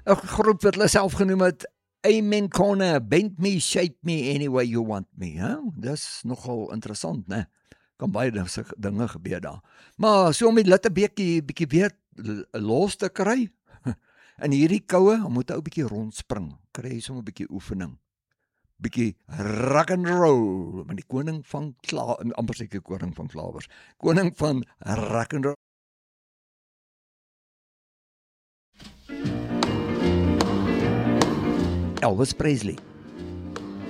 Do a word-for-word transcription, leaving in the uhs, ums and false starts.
'n groep wat hulle self genoem het Amen Corner, bend me, shape me any way you want me. Huh? Dis nogal interessant, né? Kan baie dinge gebeur daar. Maar so om die Littebeekie bietjie weer los te kry, in hierdie koue, moet hy 'n bietjie rondspring. Kry jy sommer 'n bietjie oefening. Bietjie rock and roll, met die koning van kla, amper seker koning van klawers. Koning van rock and roll. Elvis Presley.